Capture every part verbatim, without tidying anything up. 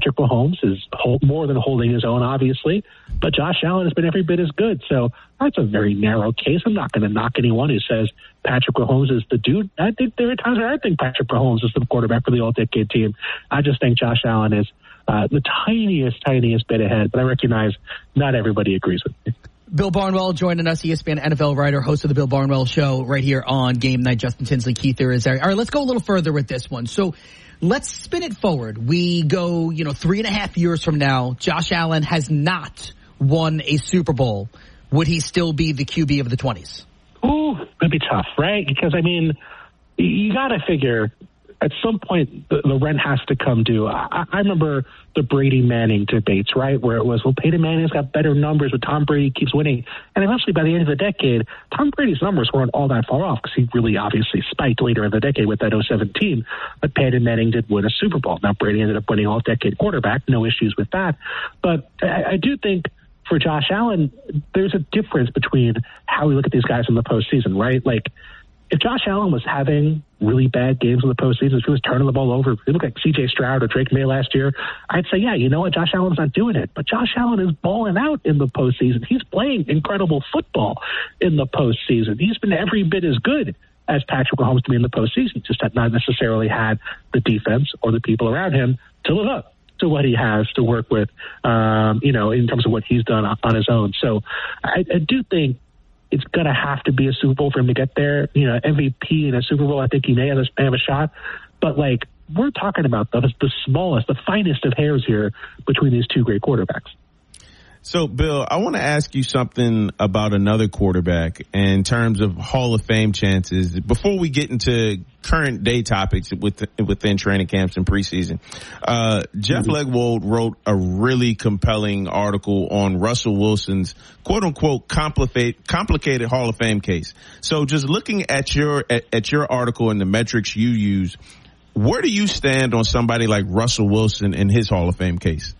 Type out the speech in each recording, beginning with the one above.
Patrick Mahomes is hold, more than holding his own, obviously, but Josh Allen has been every bit as good. So that's a very narrow case. I'm not going to knock anyone who says Patrick Mahomes is the dude. I think there are times where I think Patrick Mahomes is the quarterback for the All-Decade team. I just think Josh Allen is uh, the tiniest, tiniest bit ahead, but I recognize not everybody agrees with me. Bill Barnwell joining us, E S P N N F L writer, host of the Bill Barnwell Show right here on Game Night. Justin Tinsley, Keith there is there. All right, let's go a little further with this one. So let's spin it forward. We go, you know, three and a half years from now, Josh Allen has not won a Super Bowl. Would he still be the Q B of the twenties? Ooh, that'd be tough, right? Because, I mean, you got to figure at some point the, the rent has to come due. I, I remember the Brady Manning debates, right, where it was, well, Peyton Manning's got better numbers, but Tom Brady keeps winning. And eventually, by the end of the decade, Tom Brady's numbers weren't all that far off because he really obviously spiked later in the decade with that oh seven team. But Peyton Manning did win a Super Bowl. Now, Brady ended up winning all-decade quarterback. No issues with that. But I, I do think for Josh Allen, there's a difference between how we look at these guys in the postseason, right? Like, if Josh Allen was having really bad games in the postseason, if he was turning the ball over, if you look at C J Stroud or Drake May last year, I'd say, yeah, you know what, Josh Allen's not doing it. But Josh Allen is balling out in the postseason. He's playing incredible football in the postseason. He's been every bit as good as Patrick Mahomes to be in the postseason. Just had not necessarily had the defense or the people around him to live up to what he has to work with, um, you know, in terms of what he's done on his own. So I, I do think it's going to have to be a Super Bowl for him to get there. You know, M V P in a Super Bowl, I think he may have a, may have a shot. But, like, we're talking about the, the smallest, the finest of hairs here between these two great quarterbacks. So, Bill, I want to ask you something about another quarterback in terms of Hall of Fame chances. Before we get into current day topics with, within training camps and preseason, uh, Jeff mm-hmm. Legwold wrote a really compelling article on Russell Wilson's quote-unquote complicated, complicated Hall of Fame case. So, just looking at your at, at your article and the metrics you use, where do you stand on somebody like Russell Wilson and his Hall of Fame case?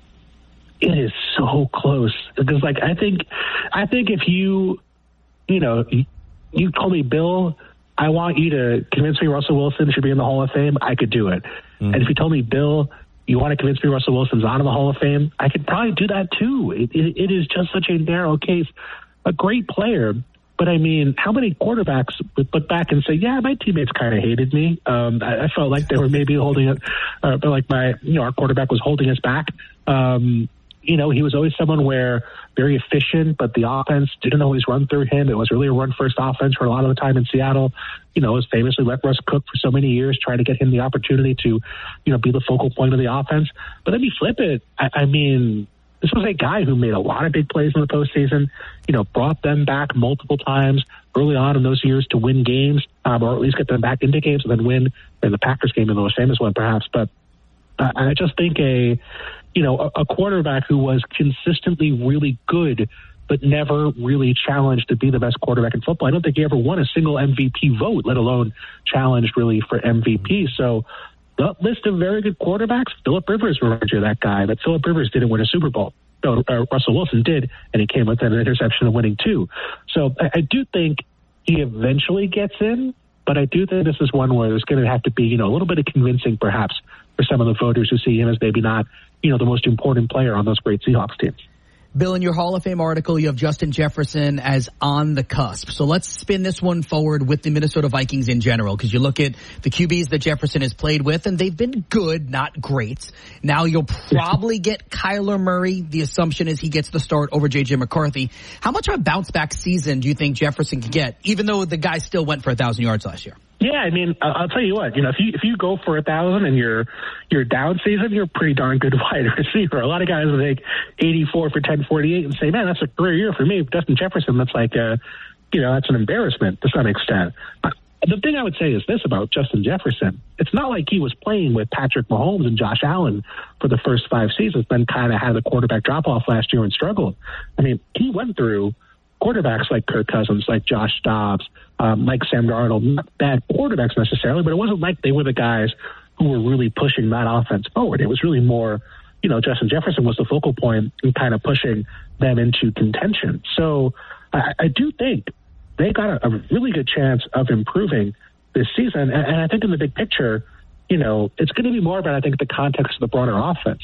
It is so close because, like, I think, I think if you, you know, you, you told me, Bill, I want you to convince me Russell Wilson should be in the Hall of Fame, I could do it. Mm. And if you told me, Bill, you want to convince me Russell Wilson's not in the Hall of Fame, I could probably do that too. It, it, it is just such a narrow case. A great player, but I mean, how many quarterbacks would look back and say, yeah, my teammates kind of hated me. Um, I, I felt like they were maybe holding it, uh, but like my, you know, our quarterback was holding us back. Um, You know, he was always someone where very efficient, but the offense didn't always run through him. It was really a run-first offense for a lot of the time in Seattle. You know, it was famously let Russ cook for so many years, trying to get him the opportunity to, you know, be the focal point of the offense. But then you flip it. I, I mean, this was a guy who made a lot of big plays in the postseason, you know, brought them back multiple times early on in those years to win games, um, or at least get them back into games and then win in the Packers game, in the most famous one perhaps. But uh, I just think a... you know, a, a quarterback who was consistently really good, but never really challenged to be the best quarterback in football. I don't think he ever won a single M V P vote, let alone challenged really for M V P. So the list of very good quarterbacks, Phillip Rivers reminds you of that guy, but Phillip Rivers didn't win a Super Bowl. So, uh, Russell Wilson did, and he came with an interception of winning too. So I, I do think he eventually gets in, but I do think this is one where there's going to have to be, you know, a little bit of convincing perhaps for some of the voters who see him as maybe not, you know, the most important player on those great Seahawks teams. Bill, in your Hall of Fame article, you have Justin Jefferson as on the cusp. So let's spin this one forward with the Minnesota Vikings in general, because you look at the Q Bs that Jefferson has played with, and they've been good, not great. Now you'll probably get Kyler Murray. The assumption is he gets the start over J J McCarthy. How much of a bounce-back season do you think Jefferson can get, even though the guy still went for one thousand yards last year? Yeah, I mean, I'll tell you what, you know, if you if you go for a thousand and you're you're down season, you're a pretty darn good wide receiver. A lot of guys will take eighty-four for ten forty-eight and say, man, that's a career year for me. Justin Jefferson, that's like, a, you know, that's an embarrassment to some extent. The thing I would say is this about Justin Jefferson. It's not like he was playing with Patrick Mahomes and Josh Allen for the first five seasons, then kind of had a quarterback drop-off last year and struggled. I mean, he went through quarterbacks like Kirk Cousins, like Josh Dobbs, um, like Sam Darnold, not bad quarterbacks necessarily, but it wasn't like they were the guys who were really pushing that offense forward. It was really more, you know, Justin Jefferson was the focal point and kind of pushing them into contention. So I, I do think they got a, a really good chance of improving this season. And, and I think in the big picture, you know, it's going to be more about, I think, the context of the broader offense.